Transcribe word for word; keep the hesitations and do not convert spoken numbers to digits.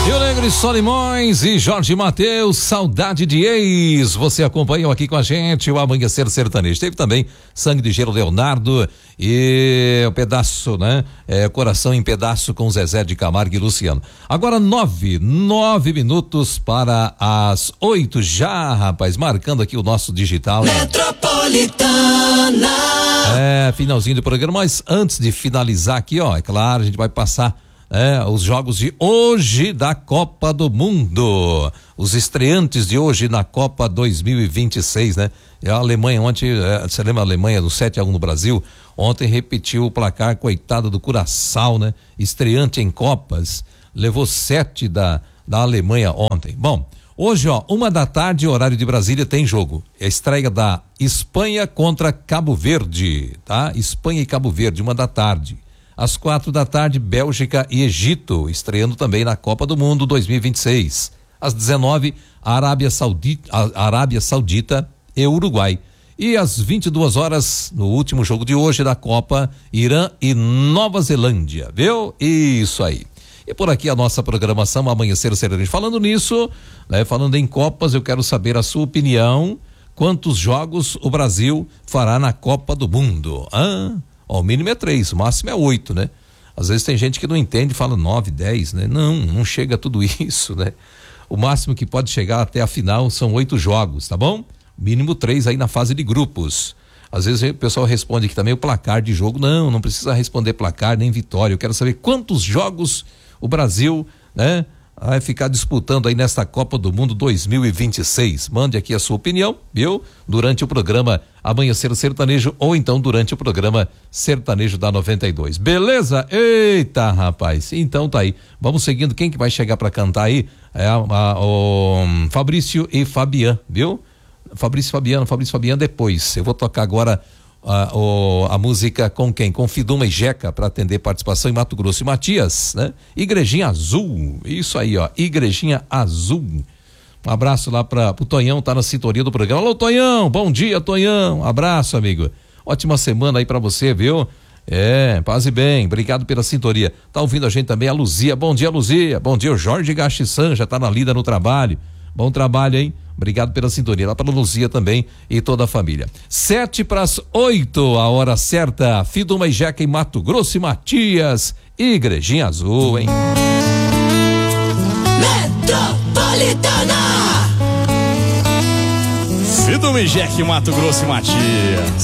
Rio Negro e Solimões e Jorge Mateus, Saudade de Ex. Você acompanhou aqui com a gente o Amanhecer Sertanejo. Teve também Sangue de Gelo, Leonardo e o pedaço, né? É, Coração em Pedaço com Zezé de Camargo e Luciano. Agora nove, nove minutos para as oito já, rapaz, marcando aqui o nosso digital. Metropolitana. É, finalzinho do programa, mas antes de finalizar aqui, ó, é claro, a gente vai passar É, os jogos de hoje da Copa do Mundo, os estreantes de hoje na Copa dois mil e vinte e seis, né? E a Alemanha ontem, é, você lembra a Alemanha do sete a um no Brasil? Ontem repetiu o placar, coitado do Curaçao, né? Estreante em Copas, levou sete da, da Alemanha ontem. Bom, hoje, ó, uma da tarde, horário de Brasília, tem jogo. É a estreia da Espanha contra Cabo Verde, tá? Espanha e Cabo Verde, uma da tarde. Às quatro da tarde, Bélgica e Egito, estreando também na Copa do Mundo dois mil e vinte e seis. Às dezenove, Arábia Saudita, Arábia Saudita e Uruguai. E às vinte e duas horas, no último jogo de hoje da Copa, Irã e Nova Zelândia, viu? Isso aí. E por aqui a nossa programação Amanhecer Sertanejo. Falando nisso, né, falando em Copas, eu quero saber a sua opinião. Quantos jogos o Brasil fará na Copa do Mundo? Ah, ó, o mínimo é três, o máximo é oito, né? Às vezes tem gente que não entende e fala nove, dez, né? Não, não chega a tudo isso, né? O máximo que pode chegar até a final são oito jogos, tá bom? Mínimo três aí na fase de grupos. Às vezes o pessoal responde aqui também o placar de jogo. Não, não precisa responder placar nem vitória. Eu quero saber quantos jogos o Brasil, né, vai ficar disputando aí nesta Copa do Mundo dois mil e vinte e seis. Mande aqui a sua opinião, viu? Durante o programa Amanhecer Sertanejo ou então durante o programa Sertanejo da noventa e dois. Beleza? Eita, rapaz. Então tá aí. Vamos seguindo. Quem que vai chegar para cantar aí? É a, a, o Fabrício e Fabiano, viu? Fabrício e Fabiano, Fabrício e Fabiano depois. Eu vou tocar agora a, o, a música com quem? Com Fiduma e Jeca para atender participação em Mato Grosso e Matias, né? Igrejinha Azul. Isso aí, ó. Igrejinha Azul. Um abraço lá para o Tonhão, tá na sintonia do programa. Alô, Tonhão, bom dia, Tonhão. Abraço, amigo. Ótima semana aí para você, viu? É, paz e bem, obrigado pela sintonia. Tá ouvindo a gente também a Luzia. Bom dia, Luzia. Bom dia, o Jorge Gachisan, já tá na lida no trabalho. Bom trabalho, hein? Obrigado pela sintonia. Lá para Luzia também e toda a família. Sete para as oito, a hora certa. Fiduma e Jeca em Mato Grosso e Matias. Igrejinha Azul, hein? Metropolitana. Fiduma e Jeca em Mato Grosso e Matias.